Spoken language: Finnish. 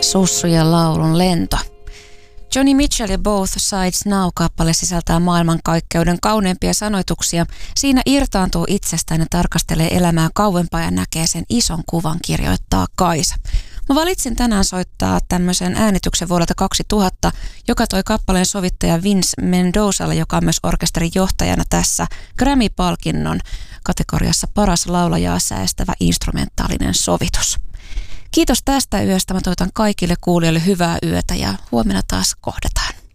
Sussujen laulun lento. Joni Mitchell ja Both Sides Now-kappale sisältää maailmankaikkeuden kauneimpia sanoituksia. Siinä irtaantuu itsestään ja tarkastelee elämää kauempaa ja näkee sen ison kuvan, kirjoittaa Kaisa. Mä valitsin tänään soittaa tämmöisen äänityksen vuodelta 2000, joka toi kappaleen sovittaja Vince Mendozalle, joka on myös orkesterin johtajana tässä Grammy-palkinnon kategoriassa paras laulajaa säästävä instrumentaalinen sovitus. Kiitos tästä yöstä. Mä toivotan kaikille kuulijoille hyvää yötä ja huomenna taas kohdataan.